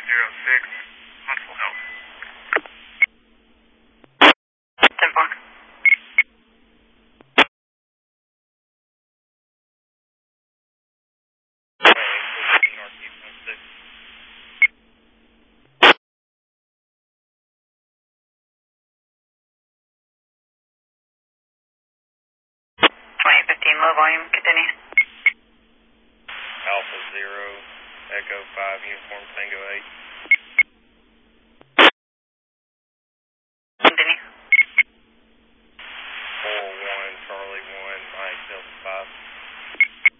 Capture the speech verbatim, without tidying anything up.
five zero six, Huntsville Health. ten four. Northeast one six. twenty fifteen, low volume, continue. Alpha zero, Echo five, Uniform Tango eight.